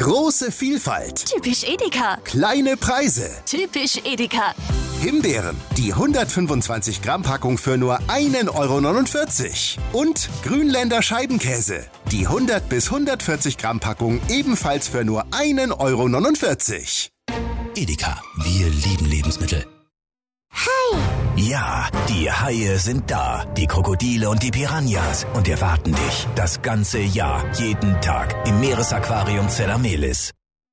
Große Vielfalt. Typisch Edeka. Kleine Preise. Typisch Edeka. Himbeeren, die 125 Gramm Packung für nur 1,49 €. Und Grünländer Scheibenkäse, die 100 bis 140 Gramm Packung ebenfalls für nur 1,49 €. Edeka, wir lieben Lebensmittel. Hai! Ja, die Haie sind da. Die Krokodile und die Piranhas. Und erwarten dich das ganze Jahr, jeden Tag im Meeresaquarium Zellamelis.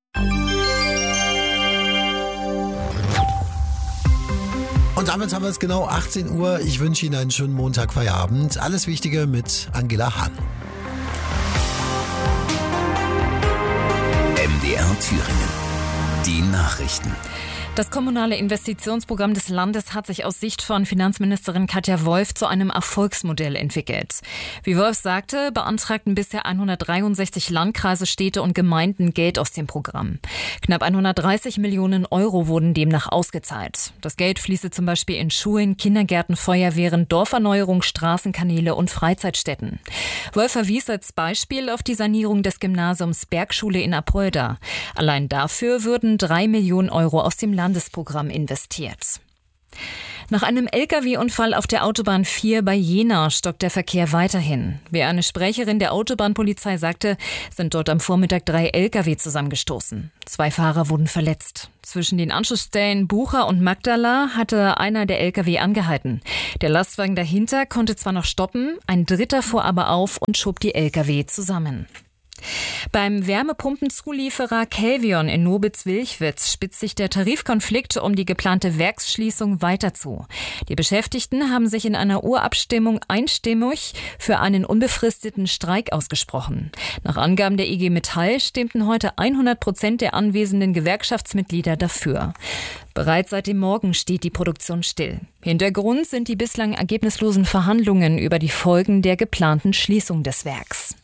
Und damit haben wir es genau 18 Uhr. Ich wünsche Ihnen einen schönen Montag-Feierabend. Alles Wichtige mit Angela Hahn. MDR Thüringen. Die Nachrichten. Das kommunale Investitionsprogramm des Landes hat sich aus Sicht von Finanzministerin Katja Wolf zu einem Erfolgsmodell entwickelt. Wie Wolf sagte, beantragten bisher 163 Landkreise, Städte und Gemeinden Geld aus dem Programm. Knapp 130 Millionen € wurden demnach ausgezahlt. Das Geld fließe zum Beispiel in Schulen, Kindergärten, Feuerwehren, Dorferneuerung, Straßenkanäle und Freizeitstätten. Wolf verwies als Beispiel auf die Sanierung des Gymnasiums Bergschule in Apolda. Allein dafür würden 3 Millionen € aus dem Landesprogramm investiert. Nach einem Lkw-Unfall auf der Autobahn 4 bei Jena stockt der Verkehr weiterhin. Wie eine Sprecherin der Autobahnpolizei sagte, sind dort am Vormittag 3 Lkw zusammengestoßen. 2 Fahrer wurden verletzt. Zwischen den Anschlussstellen Bucha und Magdala hatte einer der Lkw angehalten. Der Lastwagen dahinter konnte zwar noch stoppen, ein dritter fuhr aber auf und schob die Lkw zusammen. Beim Wärmepumpenzulieferer Kelvion in Nobitz-Wilchwitz spitzt sich der Tarifkonflikt um die geplante Werksschließung weiter zu. Die Beschäftigten haben sich in einer Urabstimmung einstimmig für einen unbefristeten Streik ausgesprochen. Nach Angaben der IG Metall stimmten heute 100% der anwesenden Gewerkschaftsmitglieder dafür. Bereits seit dem Morgen steht die Produktion still. Hintergrund sind die bislang ergebnislosen Verhandlungen über die Folgen der geplanten Schließung des Werks.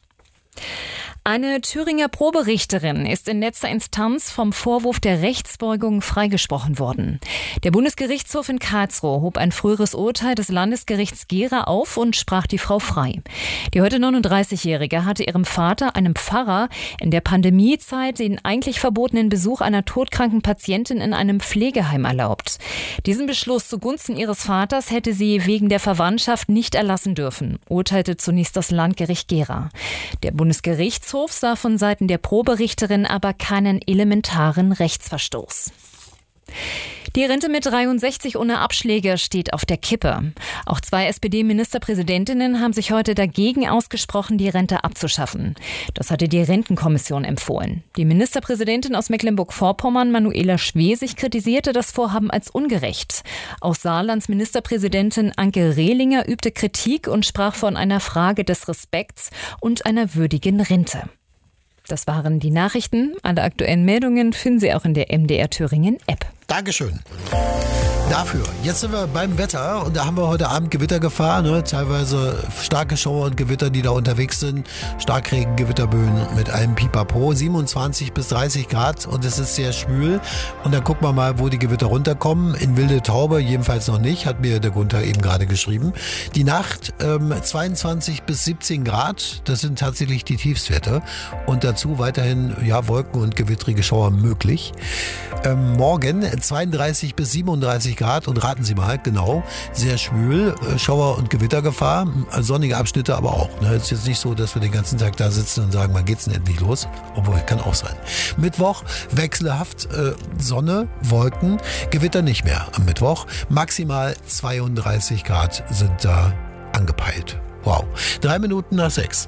Eine Thüringer Proberichterin ist in letzter Instanz vom Vorwurf der Rechtsbeugung freigesprochen worden. Der Bundesgerichtshof in Karlsruhe hob ein früheres Urteil des Landesgerichts Gera auf und sprach die Frau frei. Die heute 39-Jährige hatte ihrem Vater, einem Pfarrer, in der Pandemiezeit den eigentlich verbotenen Besuch einer todkranken Patientin in einem Pflegeheim erlaubt. Diesen Beschluss zugunsten ihres Vaters hätte sie wegen der Verwandtschaft nicht erlassen dürfen, urteilte zunächst das Landgericht Gera. Der Bundesgerichtshof sah von Seiten der Proberichterin aber keinen elementaren Rechtsverstoß. Die Rente mit 63 ohne Abschläge steht auf der Kippe. Auch 2 SPD-Ministerpräsidentinnen haben sich heute dagegen ausgesprochen, die Rente abzuschaffen. Das hatte die Rentenkommission empfohlen. Die Ministerpräsidentin aus Mecklenburg-Vorpommern, Manuela Schwesig, kritisierte das Vorhaben als ungerecht. Auch Saarlands Ministerpräsidentin Anke Rehlinger übte Kritik und sprach von einer Frage des Respekts und einer würdigen Rente. Das waren die Nachrichten. Alle aktuellen Meldungen finden Sie auch in der MDR Thüringen App. Dankeschön. Dafür. Jetzt sind wir beim Wetter und da haben wir heute Abend Gewittergefahr, teilweise starke Schauer und Gewitter, die da unterwegs sind. Starkregen, Gewitterböen mit allem Pipapo, 27 bis 30 Grad und es ist sehr schwül. Und dann gucken wir mal, wo die Gewitter runterkommen. In Wilde Taube jedenfalls noch nicht, hat mir der Gunther eben gerade geschrieben. Die Nacht 22 bis 17 Grad, das sind tatsächlich die Tiefstwerte. Und dazu weiterhin Wolken und gewittrige Schauer möglich. Morgen 32 bis 37 Grad und raten Sie mal, genau, sehr schwül, Schauer- und Gewittergefahr, sonnige Abschnitte aber auch. Es ist jetzt nicht so, dass wir den ganzen Tag da sitzen und sagen, wann geht's denn endlich los? Obwohl, kann auch sein. Mittwoch wechselhaft Sonne, Wolken, Gewitter nicht mehr am Mittwoch. Maximal 32 Grad sind da angepeilt. Wow. 3:03.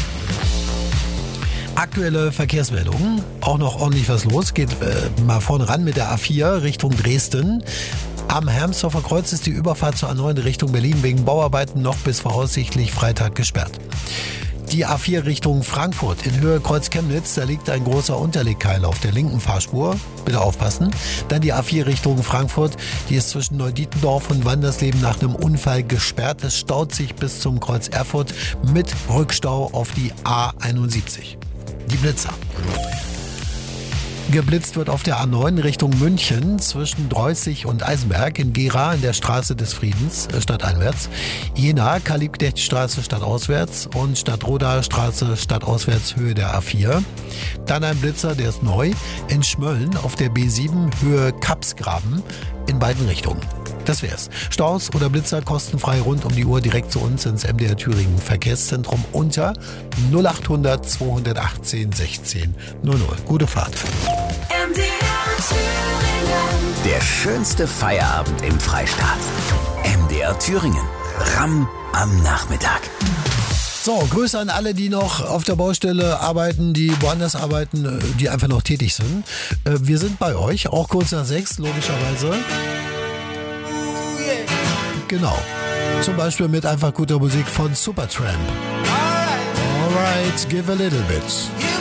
Aktuelle Verkehrsmeldungen, auch noch ordentlich was los, geht mal vorne ran mit der A4 Richtung Dresden. Am Hermsdorfer Kreuz ist die Überfahrt zur A9 Richtung Berlin wegen Bauarbeiten noch bis voraussichtlich Freitag gesperrt. Die A4 Richtung Frankfurt in Höhe Kreuz Chemnitz, da liegt ein großer Unterlegkeil auf der linken Fahrspur. Bitte aufpassen. Dann die A4 Richtung Frankfurt, die ist zwischen Neudietendorf und Wandersleben nach einem Unfall gesperrt. Es staut sich bis zum Kreuz Erfurt mit Rückstau auf die A71. Die Blitzer. Geblitzt wird auf der A9 Richtung München zwischen Dreußig und Eisenberg, in Gera in der Straße des Friedens stadteinwärts, Jena Kalibknechtstraße stadtauswärts und Stadtroda Straße stadtauswärts Höhe der A4. Dann ein Blitzer, der ist neu, in Schmölln auf der B7 Höhe Kapsgraben in beiden Richtungen. Das wär's. Staus oder Blitzer kostenfrei rund um die Uhr direkt zu uns ins MDR Thüringen Verkehrszentrum unter 0800 218 16 00. Gute Fahrt. MDR Thüringen. Der schönste Feierabend im Freistaat. MDR Thüringen. Ramm am Nachmittag. So, Grüße an alle, die noch auf der Baustelle arbeiten, die woanders arbeiten, die einfach noch tätig sind. Wir sind bei euch, auch kurz nach 6, logischerweise. Genau. Zum Beispiel mit einfach guter Musik von Supertramp. Alright, give a little bit.